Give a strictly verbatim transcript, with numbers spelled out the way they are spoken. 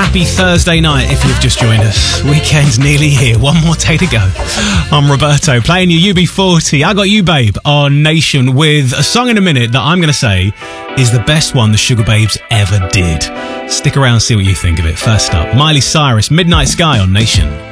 Happy Thursday night if you've just joined us. Weekend's nearly here. One more day to go. I'm Roberto, playing you U B forty. I Got You Babe on Nation with a song in a minute that I'm going to say is the best one the Sugar Babes ever did. Stick around, see what you think of it. First up, Miley Cyrus, Midnight Sky on Nation.